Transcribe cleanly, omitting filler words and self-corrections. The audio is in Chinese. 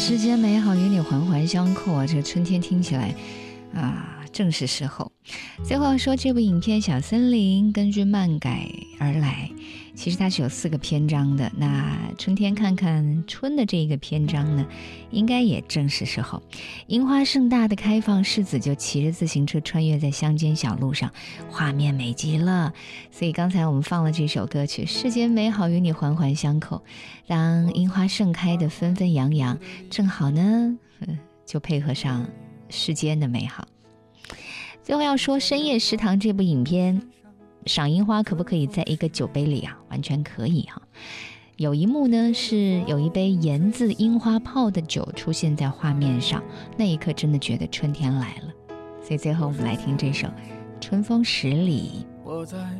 世间美好与你环环相扣啊，这春天听起来正是时候。最后说这部影片《小森林》根据漫改而来，其实它是有4个篇章的。那春天看看春的这一个篇章呢，应该也正是时候。樱花盛大的开放，世子就骑着自行车穿越在乡间小路上，画面美极了。所以刚才我们放了这首歌曲《世间美好与你环环相扣》，当樱花盛开的纷纷扬扬，正好呢就配合上世间的美好。最后要说深夜食堂这部影片，赏樱花可不可以在一个酒杯里啊？完全可以哈。有一幕呢是有一杯盐渍樱花泡的酒出现在画面上，那一刻真的觉得春天来了。所以最后我们来听这首《春风十里》。 我在